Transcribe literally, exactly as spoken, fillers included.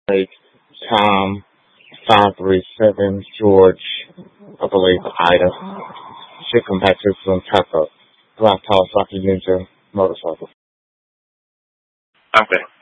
Eight, Tom, five three seven, George, I believe, Ida. Should come back to some type of black tall Saki Ninja motorcycle. Okay.